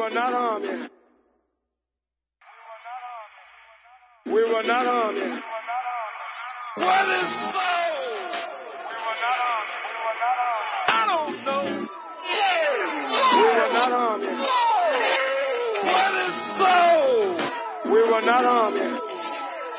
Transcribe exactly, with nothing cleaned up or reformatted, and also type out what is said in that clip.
were not harmed yet. We were not harmed yet. What is so? We were not harmed. We were not harmed. I don't know. We were not harmed yet. What is so? We were not harmed yet.